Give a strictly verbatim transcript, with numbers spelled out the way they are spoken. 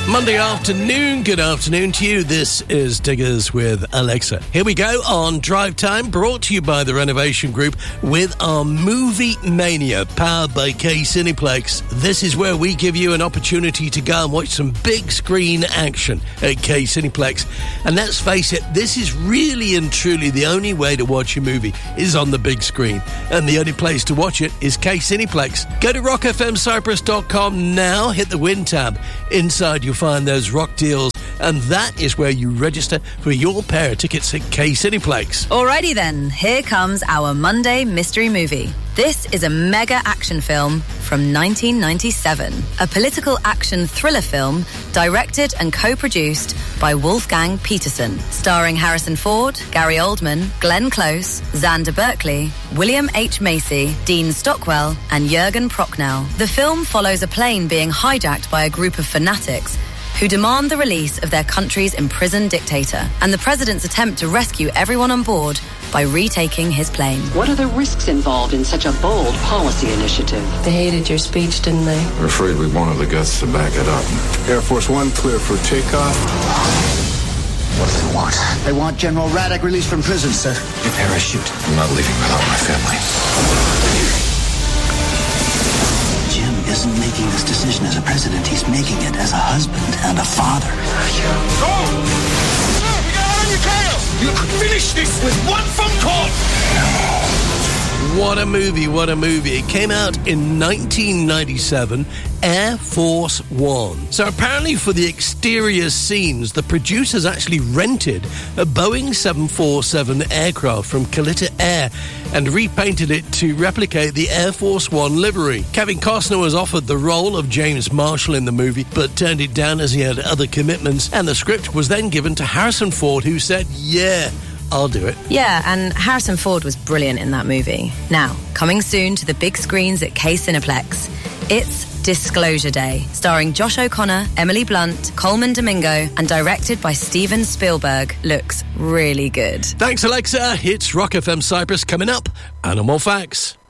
Monday afternoon, good afternoon to you. This is Diggers with Alexa. Here we go on Drive Time, brought to you by the Renovation Group with our Movie Mania, powered by K Cineplex. This is where we give you an opportunity to go and watch some big screen action at K Cineplex. And let's face it, this is really and truly the only way to watch a movie is on the big screen. And the only place to watch it is K Cineplex. Go to rock f m cyprus dot com now, hit the Win tab. Inside you'll find those rock deals, and that is where you register for your pair of tickets at K Cineplex. Alrighty then, here comes our Monday mystery movie. This is a mega action film from nineteen ninety-seven, a political action thriller film directed and co-produced by Wolfgang Peterson, starring Harrison Ford, Gary Oldman, Glenn Close, Xander Berkeley, William H. Macy, Dean Stockwell, and Jürgen Prochnow. The film follows a plane being hijacked by a group of fanatics who demand the release of their country's imprisoned dictator, and the president's attempt to rescue everyone on board by retaking his plane. What are the risks involved in such a bold policy initiative? They hated your speech, didn't they? We're afraid we won't have the guts to back it up. Air Force One clear for takeoff. What do they want? They want General Radek released from prison, sir. Your parachute. I'm not leaving without my family. Jim isn't making this decision as a president. He's making it as a husband and a father. Go! Sir, we got on your tail! You could finish this with one phone call! What a movie, what a movie. It came out in nineteen ninety-seven, Air Force One. So apparently for the exterior scenes, the producers actually rented a Boeing seven forty-seven aircraft from Kalita Air and repainted it to replicate the Air Force One livery. Kevin Costner was offered the role of James Marshall in the movie, but turned it down as he had other commitments, and the script was then given to Harrison Ford, who said, yeah, I'll do it. Yeah, and Harrison Ford was brilliant in that movie. Now, coming soon to the big screens at K Cineplex, it's Disclosure Day, starring Josh O'Connor, Emily Blunt, Coleman Domingo, and directed by Steven Spielberg. Looks really good. Thanks, Alexa. It's Rock F M Cyprus coming up. Animal Facts.